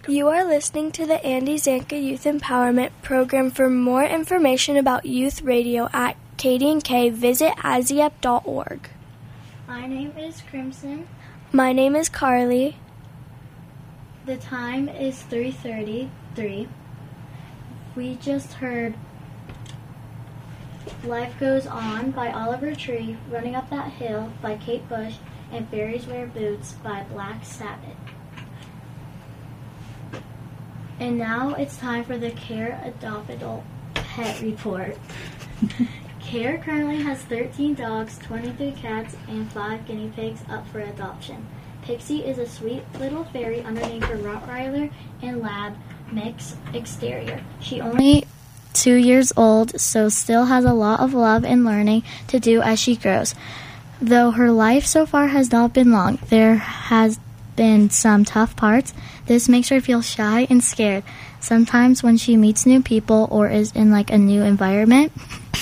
You are listening to the Andy Zanka Youth Empowerment Program. For more information about youth radio at KD&K, visit aziep.org. My name is Crimson. My name is Carly. The time is 3:33. We just heard Life Goes On by Oliver Tree, Running Up That Hill by Kate Bush, and Fairies Wear Boots by Black Sabbath. And now it's time for the CARE Adoptable Pet Report. CARE currently has 13 dogs, 23 cats, and 5 guinea pigs up for adoption. Pixie is a sweet little fairy undernamed her Rottweiler and Lab mix exterior. She only 2 years old, so still has a lot of love and learning to do as she grows. Though her life so far has not been long, there has been some tough parts. This makes her feel shy and scared. Sometimes when she meets new people or is in like a new environment,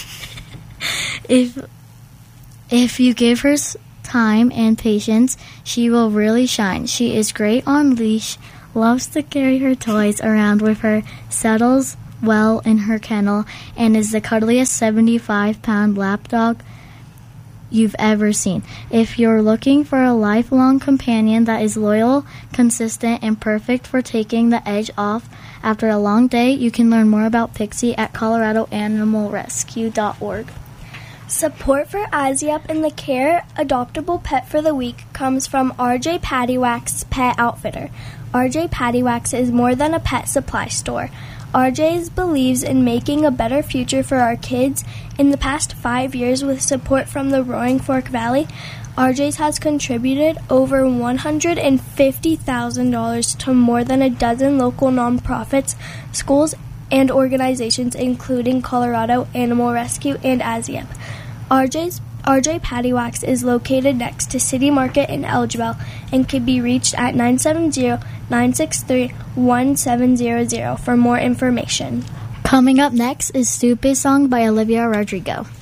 if you give her time and patience, she will really shine. She is great on leash, loves to carry her toys around with her, settles well in her kennel, and is the cuddliest 75-pound lapdog you've ever seen. If you're looking for a lifelong companion that is loyal, consistent, and perfect for taking the edge off after a long day, you can learn more about Pixie at coloradoanimalrescue.org. Support for Aziep and the CARE Adoptable Pet for the Week comes from RJ Pattywax Pet Outfitter. RJ Pattywax is more than a pet supply store. RJ's believes in making a better future for our kids. In the past 5 years, with support from the Roaring Fork Valley, RJ's has contributed over $150,000 to more than a dozen local nonprofits, schools, and organizations, including Colorado Animal Rescue and Aziep. RJ Pattywax is located next to City Market in Elgeville and can be reached at 970-963-1700 for more information. Coming up next is Stupid Song by Olivia Rodrigo.